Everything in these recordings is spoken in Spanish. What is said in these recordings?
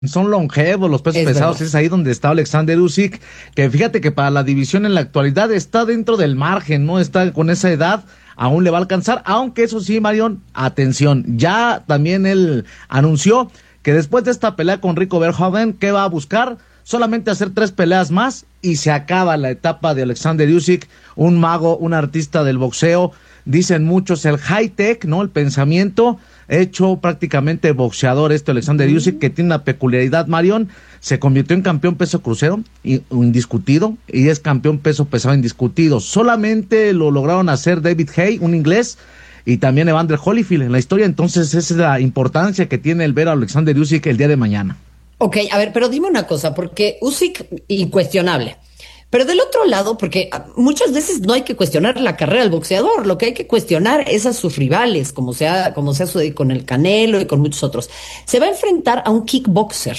Son longevos los pesos Es pesados, verdad. es ahí donde está Alexander Usyk, que fíjate que para la división en la actualidad está dentro del margen, ¿no? Está con esa edad, aún le va a alcanzar, aunque eso sí, Marión, atención, ya también él anunció que después de esta pelea con Rico Verhoeven, ¿qué va a buscar? Solamente hacer 3 peleas más y se acaba la etapa de Alexander Usyk, un mago, un artista del boxeo, dicen muchos el high tech, ¿no? El pensamiento hecho prácticamente boxeador Alexander Usyk, que tiene una peculiaridad, Marión, se convirtió en campeón peso crucero, indiscutido, y es campeón peso pesado indiscutido. Solamente lo lograron hacer David Haye, un inglés, y también Evander Holyfield en la historia. Entonces esa es la importancia que tiene el ver a Alexander Usyk el día de mañana. Ok, a ver, pero dime una cosa, porque Usyk, incuestionable. Pero del otro lado, porque muchas veces no hay que cuestionar la carrera del boxeador, lo que hay que cuestionar es a sus rivales, como sea con el Canelo y con muchos otros. Se va a enfrentar a un kickboxer.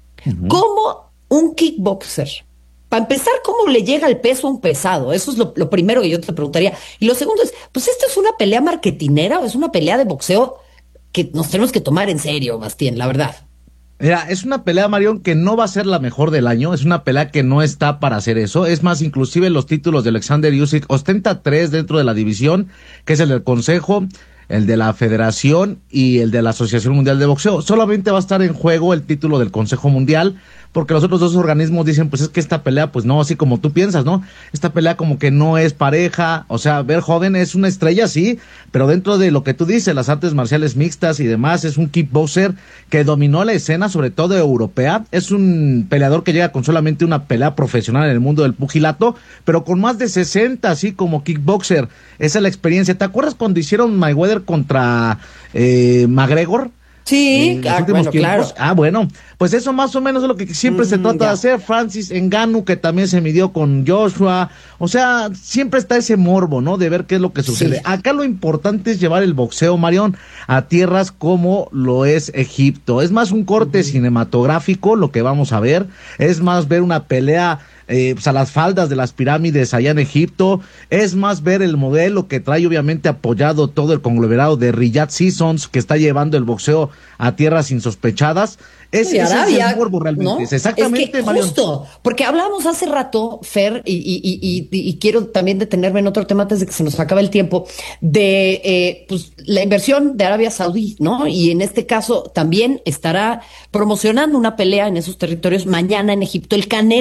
¿Cómo un kickboxer? Para empezar, ¿cómo le llega el peso a un pesado? Eso es lo primero que yo te preguntaría. Y lo segundo es, pues ¿esto es una pelea marketinera o es una pelea de boxeo que nos tenemos que tomar en serio, Bastien, la verdad? Mira, es una pelea, Marión, que no va a ser la mejor del año, es una pelea que no está para hacer eso, es más, inclusive los títulos de Alexander Usyk ostenta 3 dentro de la división, que es el del Consejo, el de la Federación y el de la Asociación Mundial de Boxeo. Solamente va a estar en juego el título del Consejo Mundial, porque los otros 2 organismos dicen, pues es que esta pelea, pues no, así como tú piensas, ¿no? Esta pelea como que no es pareja, o sea, Verhoeven es una estrella, sí, pero dentro de lo que tú dices, las artes marciales mixtas y demás, es un kickboxer que dominó la escena, sobre todo europea, es un peleador que llega con solamente una pelea profesional en el mundo del pugilato, pero con más de 60, así como kickboxer, esa es la experiencia. ¿Te acuerdas cuando hicieron Mayweather contra McGregor? Sí, Los últimos bueno, tiempos. claro. Bueno, pues eso más o menos es lo que siempre se trata de Ya. hacer. Francis Ngannou, que también se midió con Joshua, o sea, siempre está ese morbo, ¿no? De ver qué es lo que sucede. Sí. Acá lo importante es llevar el boxeo, Marión, a tierras como lo es Egipto. Es más un corte cinematográfico lo que vamos a ver, es más ver una pelea pues a las faldas de las pirámides allá en Egipto, es más ver el modelo que trae obviamente apoyado todo el conglomerado de Riyadh Seasons, que está llevando el boxeo a tierras insospechadas. Y Ese es Arabia, el morbo realmente, ¿no? es Es que exactamente, Marión. justo, porque hablábamos hace rato, Fer, y quiero también detenerme en otro tema antes de que se nos acabe el tiempo, de pues, la inversión de Arabia Saudí, ¿no? Y en este caso también estará promocionando una pelea en esos territorios mañana en Egipto,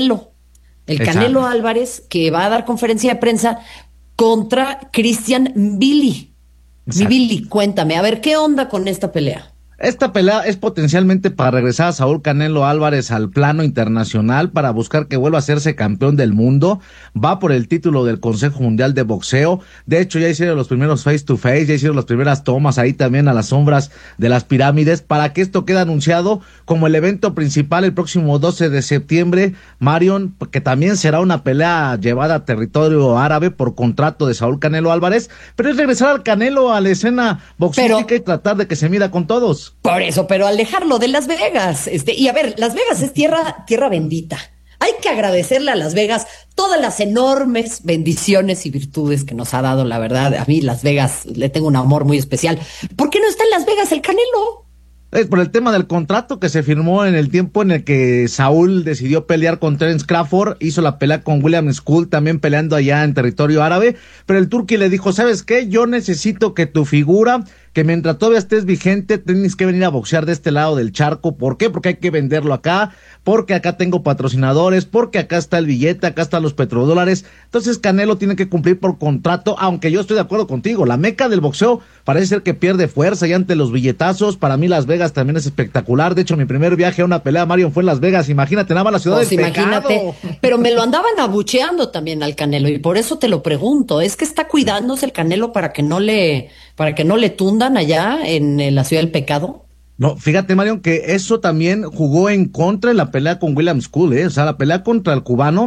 el Exacto. Canelo Álvarez, que va a dar conferencia de prensa contra Christian Billy. Mi Exacto. Billy, cuéntame, a ver, ¿qué onda con esta pelea? Esta pelea es potencialmente para regresar a Saúl Canelo Álvarez al plano internacional para buscar que vuelva a hacerse campeón del mundo. Va por el título del Consejo Mundial de Boxeo. De hecho, ya hicieron los primeros face to face, ya hicieron las primeras tomas ahí también a las sombras de las pirámides para que esto quede anunciado como el evento principal el próximo 12 de septiembre. Marion, que también será una pelea llevada a territorio árabe por contrato de Saúl Canelo Álvarez, pero es regresar al Canelo a la escena Pero boxística y tratar de que se mida con todos. por eso, pero alejarlo de Las Vegas, y a ver, Las Vegas es tierra bendita. Hay que agradecerle a Las Vegas todas las enormes bendiciones y virtudes que nos ha dado, la verdad. A mí Las Vegas le tengo un amor muy especial. ¿Por qué no está en Las Vegas el Canelo? Es por el tema del contrato que se firmó en el tiempo en el que Saúl decidió pelear con Terence Crawford, hizo la pelea con William Skull, también peleando allá en territorio árabe, pero el turqui le dijo, ¿sabes qué? Yo necesito que tu figura, que mientras todavía estés vigente, tienes que venir a boxear de este lado del charco. ¿Por qué? Porque hay que venderlo acá, porque acá tengo patrocinadores, porque acá está el billete, acá están los petrodólares. Entonces Canelo tiene que cumplir por contrato, aunque yo estoy de acuerdo contigo, la meca del boxeo parece ser que pierde fuerza y ante los billetazos. Para mí Las Vegas también es espectacular. De hecho, mi primer viaje a una pelea, Marion, fue en Las Vegas. Imagínate, nada más la ciudad Pues del imagínate, pecado. pero me lo andaban abucheando también al Canelo y por eso te lo pregunto, ¿es que está cuidándose el Canelo para que no le tundan allá en la ciudad del pecado? No, fíjate, Marion, que eso también jugó en contra en la pelea con William Skull, ¿eh? O sea, la pelea contra el cubano,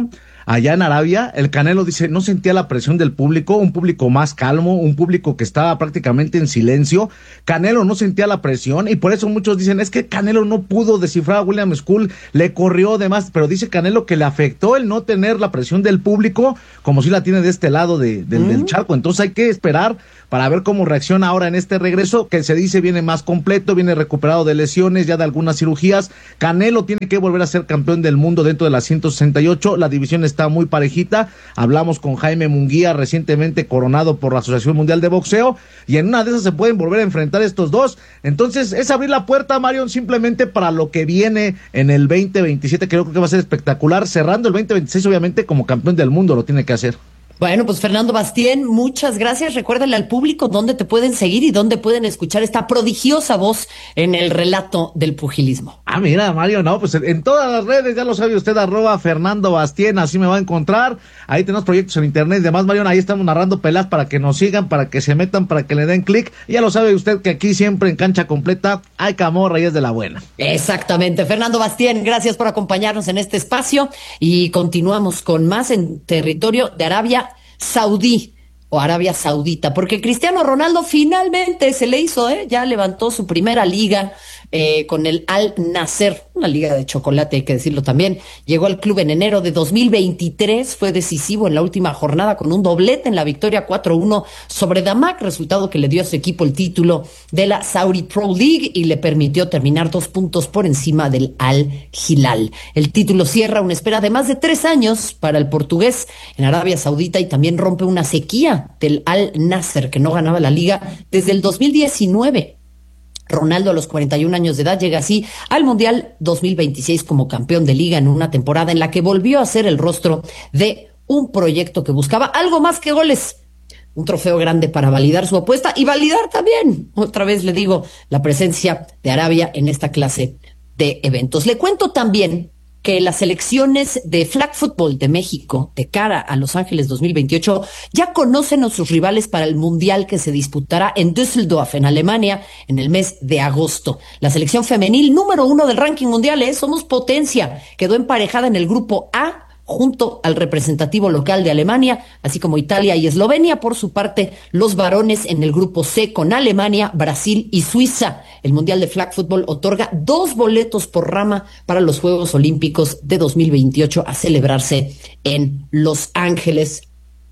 allá en Arabia, el Canelo dice, no sentía la presión del público, un público más calmo, un público que estaba prácticamente en silencio. Canelo no sentía la presión y por eso muchos dicen, es que Canelo no pudo descifrar a William Skull, le corrió demás, pero dice Canelo que le afectó el no tener la presión del público, como si la tiene de este lado del charco. Entonces hay que esperar para ver cómo reacciona ahora en este regreso, que se dice viene más completo, viene recuperado de lesiones, ya de algunas cirugías. Canelo tiene que volver a ser campeón del mundo dentro de las 168, la división está muy parejita. Hablamos con Jaime Munguía, recientemente coronado por la Asociación Mundial de Boxeo, y en una de esas se pueden volver a enfrentar estos dos. Entonces es abrir la puerta, Marion, simplemente para lo que viene en el 2027, que yo creo que va a ser espectacular, cerrando el 2026 obviamente como campeón del mundo lo tiene que hacer. Bueno, pues Fernando Bastien, muchas gracias. Recuérdale al público dónde te pueden seguir y dónde pueden escuchar esta prodigiosa voz en el relato del pugilismo. Ah, mira, Mario, no, pues en todas las redes, ya lo sabe usted, @Fernando Bastien, así me va a encontrar. Ahí tenemos proyectos en internet y demás, Mario, ahí estamos narrando peleas para que nos sigan, para que se metan, para que le den clic. Ya lo sabe usted que aquí siempre en cancha completa hay camorra y es de la buena. Exactamente. Fernando Bastien, gracias por acompañarnos en este espacio y continuamos con más en territorio de Arabia Saudí o Arabia Saudita, porque Cristiano Ronaldo finalmente se le hizo, ya levantó su primera liga con el Al Nasser, una liga de chocolate, hay que decirlo también. Llegó al club en enero de 2023, fue decisivo en la última jornada con un doblete en la victoria 4-1 sobre Damac, resultado que le dio a su equipo el título de la Saudi Pro League y le permitió terminar 2 puntos por encima del Al Hilal. El título cierra una espera de más de 3 años para el portugués en Arabia Saudita y también rompe una sequía del Al Nasser, que no ganaba la liga desde el 2019. Ronaldo, a los 41 años de edad, llega así al Mundial 2026 como campeón de liga en una temporada en la que volvió a ser el rostro de un proyecto que buscaba algo más que goles. Un trofeo grande para validar su apuesta y validar también, otra vez le digo, la presencia de Arabia en esta clase de eventos. Le cuento también que las selecciones de flag football de México de cara a Los Ángeles 2028 ya conocen a sus rivales para el Mundial que se disputará en Düsseldorf, en Alemania, en el mes de agosto. La selección femenil número 1 del ranking mundial, somos potencia, quedó emparejada en el grupo A junto al representativo local de Alemania, así como Italia y Eslovenia. Por su parte, los varones en el grupo C con Alemania, Brasil y Suiza. El Mundial de Flag Football otorga 2 boletos por rama para los Juegos Olímpicos de 2028 a celebrarse en Los Ángeles.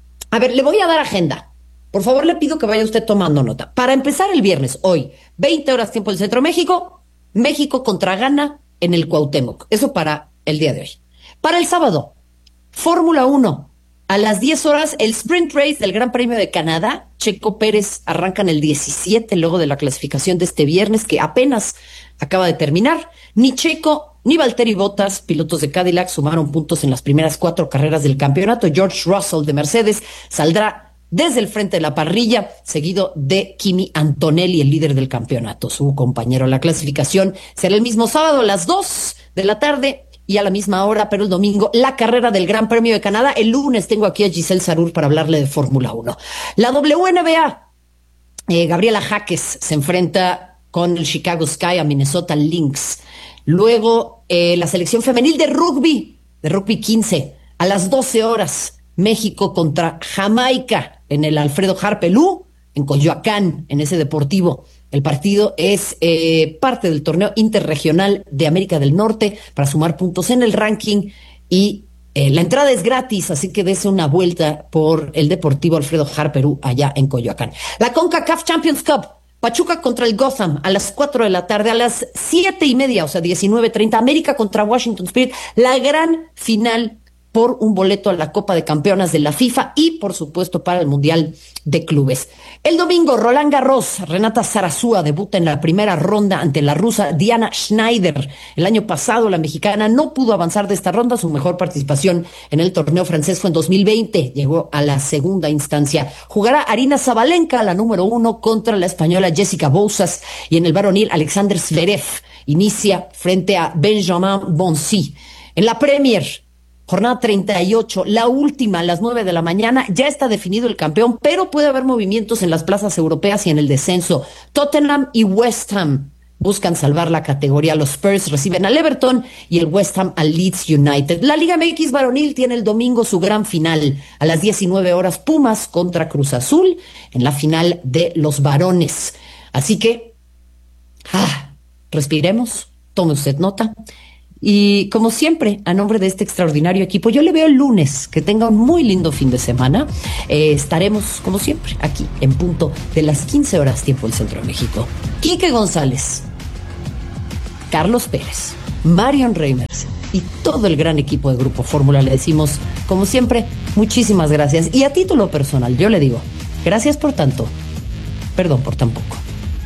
A ver, le voy a dar agenda. Por favor, le pido que vaya usted tomando nota. Para empezar el viernes, hoy, 20 horas tiempo del Centro de México, México contra Ghana en el Cuauhtémoc. Eso para el día de hoy. Para el sábado, Fórmula 1, a las 10 horas, el sprint race del Gran Premio de Canadá. Checo Pérez arranca en el 17, luego de la clasificación de este viernes, que apenas acaba de terminar. Ni Checo ni Valtteri Bottas, pilotos de Cadillac, sumaron puntos en las primeras 4 carreras del campeonato. George Russell de Mercedes saldrá desde el frente de la parrilla, seguido de Kimi Antonelli, el líder del campeonato, su compañero. La clasificación será el mismo sábado a las 2 de la tarde. Y a la misma hora, pero el domingo, la carrera del Gran Premio de Canadá. El lunes tengo aquí a Giselle Sarur para hablarle de Fórmula 1. La WNBA, Gabriela Jaques se enfrenta con el Chicago Sky a Minnesota Lynx. Luego, la selección femenil de rugby 15, a las 12 horas, México contra Jamaica en el Alfredo Harpelú, en Coyoacán, en ese deportivo. El partido es parte del torneo interregional de América del Norte para sumar puntos en el ranking y la entrada es gratis, así que dése una vuelta por el Deportivo Alfredo Harpelú allá en Coyoacán. La CONCACAF Champions Cup, Pachuca contra el Gotham a las 4 de la tarde, a las 7:30, o sea 19:30, América contra Washington Spirit, la gran final por un boleto a la Copa de Campeonas de la FIFA y, por supuesto, para el Mundial de Clubes. El domingo, Roland Garros, Renata Zarazúa debuta en la primera ronda ante la rusa Diana Schneider. El año pasado, la mexicana no pudo avanzar de esta ronda. Su mejor participación en el torneo francés fue en 2020. Llegó a la segunda instancia. Jugará Arina Sabalenka, la número 1, contra la española Jessica Bouzas. Y en el varonil, Alexander Zverev inicia frente a Benjamin Bonzi. En la Premier, jornada 38, la última a las 9 de la mañana, ya está definido el campeón, pero puede haber movimientos en las plazas europeas y en el descenso. Tottenham y West Ham buscan salvar la categoría. Los Spurs reciben al Everton y el West Ham al Leeds United. La Liga MX varonil tiene el domingo su gran final. A las 19 horas, Pumas contra Cruz Azul en la final de los varones. Así que, respiremos, tome usted nota. Y como siempre, a nombre de este extraordinario equipo, yo le veo el lunes. Que tenga un muy lindo fin de semana. Estaremos, como siempre, aquí en punto de las 15 horas tiempo del Centro de México. Quique González, Carlos Pérez, Marion Reimers y todo el gran equipo de Grupo Fórmula le decimos, como siempre, muchísimas gracias. Y a título personal, yo le digo, gracias por tanto, perdón por tan poco.